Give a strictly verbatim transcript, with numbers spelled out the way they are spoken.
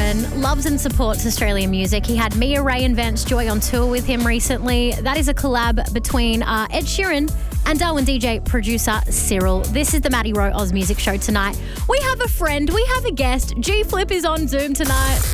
Sheeran loves and supports Australian music. He had Mia Ray and Vance Joy on tour with him recently. That is a collab between uh, Ed Sheeran and Darwin D J producer Cyril. This is the Maddie Rowe Oz Music Show tonight. We have a friend, we have a guest. G Flip is on Zoom tonight.